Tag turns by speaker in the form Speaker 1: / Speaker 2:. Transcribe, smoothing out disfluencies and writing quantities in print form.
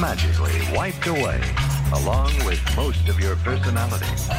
Speaker 1: magically wiped away, along with most of your personality.